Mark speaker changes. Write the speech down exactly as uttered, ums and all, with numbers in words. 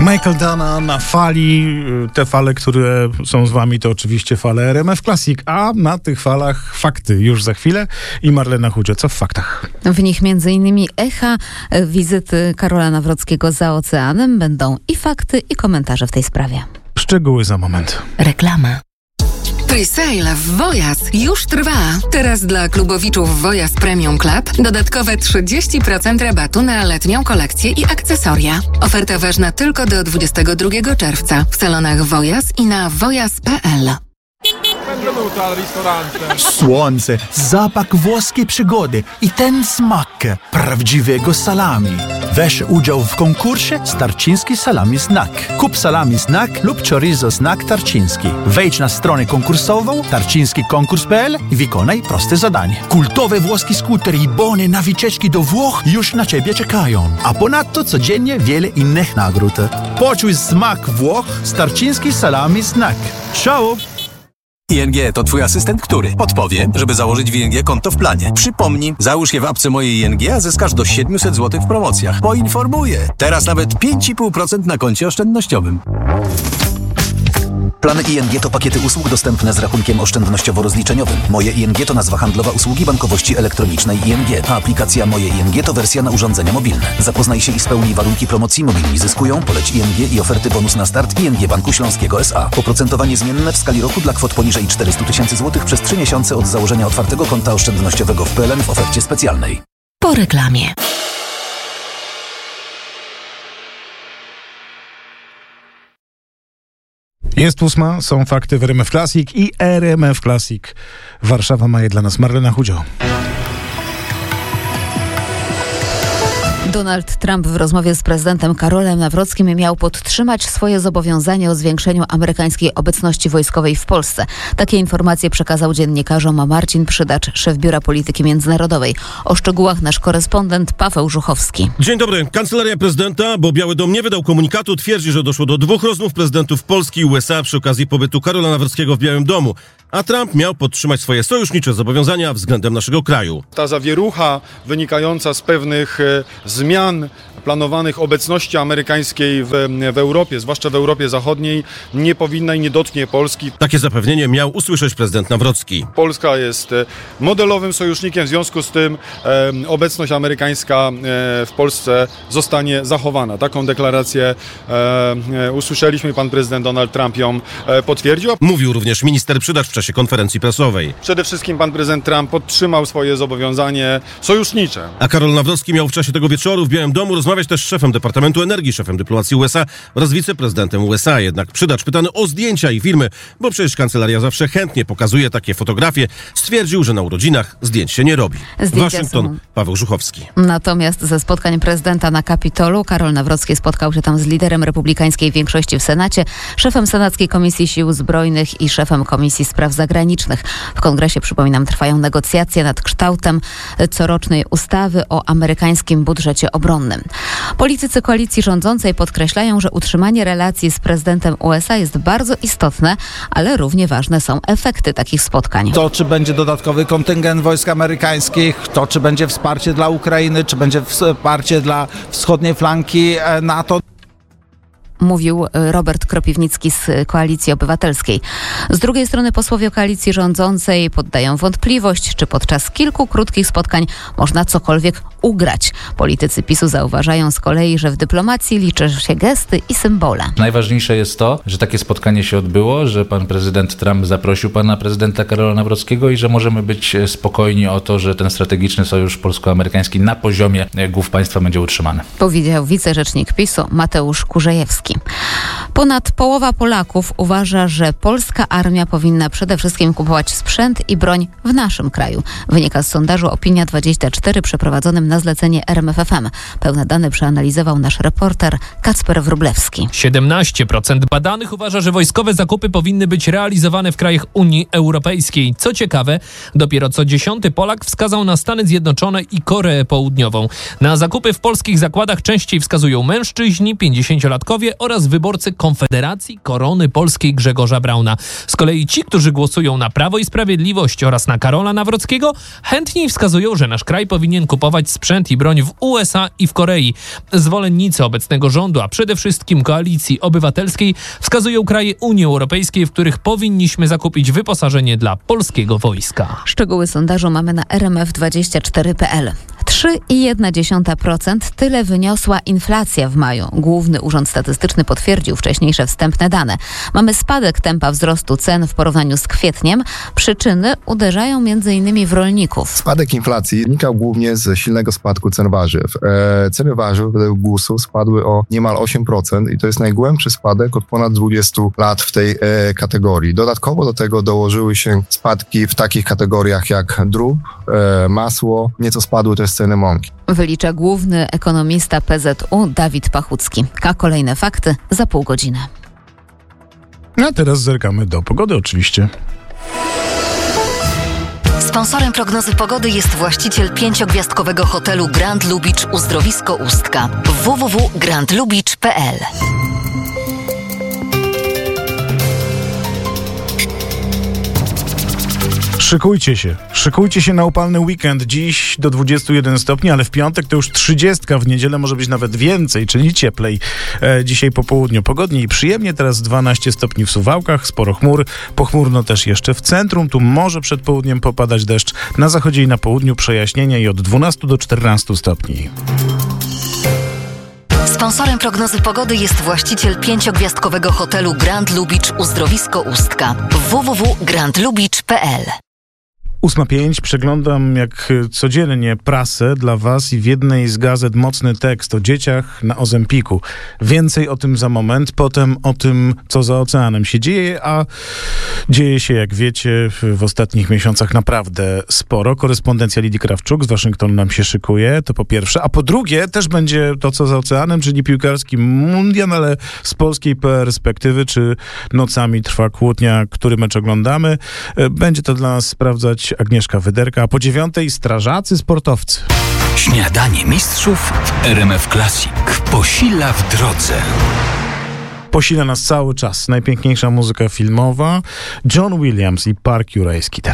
Speaker 1: Michael Dana na fali. Te fale, które są z wami, to oczywiście fale R M F Classic, a na tych falach fakty już za chwilę. I Marlena Chudzio, co w faktach?
Speaker 2: W nich między innymi echa wizyty Karola Nawrockiego za oceanem. Będą i fakty, i komentarze w tej sprawie.
Speaker 1: Szczegóły za moment.
Speaker 3: Reklama. Presale w Wojas już trwa. Teraz dla klubowiczów Wojas Premium Club dodatkowe trzydzieści procent rabatu na letnią kolekcję i akcesoria. Oferta ważna tylko do dwudziestego drugiego czerwca w salonach Wojas i na wojas kropka p l.
Speaker 4: Słońce, zapach włoskiej przygody i ten smak prawdziwego salami. Weź udział w konkursie Tarczyński Salami Snack. Kup salami snack lub chorizo snack tarczyński. Wejdź na stronę konkursową tarczyński konkurs kropka p l i wykonaj proste zadanie. Kultowe włoskie skutery i bony na wycieczki do Włoch już na ciebie czekają. A ponadto codziennie wiele innych nagród. Poczuj smak Włoch z Tarczyński Salami Snack. Ciao!
Speaker 5: I N G to twój asystent, który podpowie, żeby założyć w I N G konto w planie. Przypomnij, załóż je w apce Moje I N G, a zyskasz do siedemset złotych w promocjach. Poinformuję. Teraz nawet pięć i pół procent na koncie oszczędnościowym.
Speaker 6: Plany I N G to pakiety usług dostępne z rachunkiem oszczędnościowo-rozliczeniowym. Moje I N G to nazwa handlowa usługi bankowości elektronicznej I N G, a aplikacja Moje I N G to wersja na urządzenia mobilne. Zapoznaj się i spełnij warunki promocji. Mobilni zyskują, poleć I N G i oferty bonus na start I N G Banku Śląskiego S A. Oprocentowanie zmienne w skali roku dla kwot poniżej czterysta tysięcy złotych przez trzy miesiące od założenia otwartego konta oszczędnościowego w P L N w ofercie specjalnej.
Speaker 3: Po reklamie.
Speaker 1: Jest ósma, są fakty w R M F Classic i R M F Classic. Warszawa ma je dla nas. Marlena Chudzio.
Speaker 2: Donald Trump w rozmowie z prezydentem Karolem Nawrockim miał podtrzymać swoje zobowiązanie o zwiększeniu amerykańskiej obecności wojskowej w Polsce. Takie informacje przekazał dziennikarzom Marcin Przydacz, szef Biura Polityki Międzynarodowej. O szczegółach nasz korespondent Paweł Żuchowski.
Speaker 7: Dzień dobry. Kancelaria prezydenta, bo Biały Dom nie wydał komunikatu, twierdzi, że doszło do dwóch rozmów prezydentów Polski i U S A przy okazji pobytu Karola Nawrockiego w Białym Domu. A Trump miał podtrzymać swoje sojusznicze zobowiązania względem naszego kraju.
Speaker 8: Ta zawierucha wynikająca z pewnych e, zmian planowanych obecności amerykańskiej w, w Europie, zwłaszcza w Europie Zachodniej, nie powinna i nie dotknie Polski.
Speaker 7: Takie zapewnienie miał usłyszeć prezydent Nawrocki.
Speaker 8: Polska jest modelowym sojusznikiem, w związku z tym e, obecność amerykańska e, w Polsce zostanie zachowana. Taką deklarację e, e, usłyszeliśmy i pan prezydent Donald Trump ją e, potwierdził.
Speaker 7: Mówił również minister Przydacz w czasie konferencji prasowej.
Speaker 8: Przede wszystkim pan prezydent Trump podtrzymał swoje zobowiązanie sojusznicze.
Speaker 7: A Karol Nawrocki miał w czasie tego wieczoru w Białym Domu rozmawiać też z szefem Departamentu Energii, szefem dyplomacji U S A oraz wiceprezydentem U S A. Jednak Przydacz, pytany o zdjęcia i filmy, bo przecież kancelaria zawsze chętnie pokazuje takie fotografie, stwierdził, że na urodzinach zdjęć się nie robi.
Speaker 2: Zdjęcia
Speaker 7: Waszyngton,
Speaker 2: są...
Speaker 7: Paweł Żuchowski.
Speaker 2: Natomiast ze spotkań prezydenta na Kapitolu Karol Nawrocki spotkał się tam z liderem republikańskiej większości w Senacie, szefem Senackiej Komisji Sił Zbrojnych i szefem Komisji Spraw Zagranicznych. W Kongresie, przypominam, trwają negocjacje nad kształtem corocznej ustawy o amerykańskim budżecie obronnym. Politycy koalicji rządzącej podkreślają, że utrzymanie relacji z prezydentem U S A jest bardzo istotne, ale równie ważne są efekty takich spotkań.
Speaker 9: To, czy będzie dodatkowy kontyngent wojsk amerykańskich, to, czy będzie wsparcie dla Ukrainy, czy będzie wsparcie dla wschodniej flanki NATO.
Speaker 2: Mówił Robert Kropiwnicki z Koalicji Obywatelskiej. Z drugiej strony posłowie koalicji rządzącej poddają wątpliwość, czy podczas kilku krótkich spotkań można cokolwiek ugrać. Politycy PiSu zauważają z kolei, że w dyplomacji liczą się gesty i symbole.
Speaker 10: Najważniejsze jest to, że takie spotkanie się odbyło, że pan prezydent Trump zaprosił pana prezydenta Karola Nawrockiego i że możemy być spokojni o to, że ten strategiczny sojusz polsko-amerykański na poziomie głów państwa będzie utrzymany.
Speaker 2: Powiedział wicerzecznik PiSu Mateusz Kurzejewski. Ponad połowa Polaków uważa, że polska armia powinna przede wszystkim kupować sprzęt i broń w naszym kraju. Wynika z sondażu Opinia dwadzieścia cztery przeprowadzonym na zlecenie R M F F M. Pełne dane przeanalizował nasz reporter Kacper Wróblewski.
Speaker 11: siedemnaście procent badanych uważa, że wojskowe zakupy powinny być realizowane w krajach Unii Europejskiej. Co ciekawe, dopiero co dziesiąty Polak wskazał na Stany Zjednoczone i Koreę Południową. Na zakupy w polskich zakładach częściej wskazują mężczyźni, pięćdziesięciolatkowie oraz wyborcy Konfederacji, Korony Polskiej Grzegorza Brauna. Z kolei ci, którzy głosują na Prawo i Sprawiedliwość oraz na Karola Nawrockiego, chętniej wskazują, że nasz kraj powinien kupować sprzęt i broń w U S A i w Korei. Zwolennicy obecnego rządu, a przede wszystkim Koalicji Obywatelskiej, wskazują kraje Unii Europejskiej, w których powinniśmy zakupić wyposażenie dla polskiego wojska.
Speaker 2: Szczegóły sondażu mamy na R M F dwadzieścia cztery kropka p l. trzy przecinek jedna procent tyle wyniosła inflacja w maju. Główny Urząd Statystyczny potwierdził wcześniejsze wstępne dane. Mamy spadek tempa wzrostu cen w porównaniu z kwietniem. Przyczyny uderzają między innymi w rolników.
Speaker 12: Spadek inflacji wynikał głównie z silnego spadku cen warzyw. E, ceny warzyw według gusu spadły o niemal osiem procent i to jest najgłębszy spadek od ponad dwudziestu lat w tej e, kategorii. Dodatkowo do tego dołożyły się spadki w takich kategoriach jak drób, e, masło, nieco spadły też ceny mąki.
Speaker 2: Wylicza główny ekonomista P Z U Dawid Pachucki. A kolejne fakty za pół godziny.
Speaker 1: A teraz zerkamy do pogody oczywiście.
Speaker 3: Sponsorem prognozy pogody jest właściciel pięciogwiazdkowego hotelu Grand Lubicz Uzdrowisko Ustka. w w w kropka grand lubicz kropka p l.
Speaker 1: Szykujcie się, szykujcie się na upalny weekend. Dziś do dwudziestu jeden stopni, ale w piątek to już trzydziestka, w niedzielę może być nawet więcej, czyli cieplej. E, dzisiaj po południu pogodnie i przyjemnie, teraz dwanaście stopni w Suwałkach, sporo chmur, pochmurno też jeszcze w centrum, tu może przed południem popadać deszcz, na zachodzie i na południu przejaśnienia i od dwunastu do czternastu stopni.
Speaker 3: Sponsorem prognozy pogody jest właściciel pięciogwiazdkowego hotelu Grand Lubicz Uzdrowisko Ustka. w w w kropka grand lubicz kropka p l.
Speaker 1: ósma pięć, przeglądam jak codziennie prasę dla was i w jednej z gazet mocny tekst o dzieciach na Ozempiku. Więcej o tym za moment, potem o tym, co za oceanem się dzieje, a dzieje się, jak wiecie, w ostatnich miesiącach naprawdę sporo. Korespondencja Lidii Krawczuk z Waszyngtonu nam się szykuje, to po pierwsze, a po drugie też będzie to, co za oceanem, czyli piłkarski mundial, ale z polskiej perspektywy, czy nocami trwa kłótnia, który mecz oglądamy. Będzie to dla nas sprawdzać Agnieszka Wyderka, a po dziewiątej strażacy sportowcy.
Speaker 13: Śniadanie mistrzów w R M F Classic. Posila w drodze.
Speaker 1: Posila nas cały czas. Najpiękniejsza muzyka filmowa. John Williams i Park Jurajski teraz.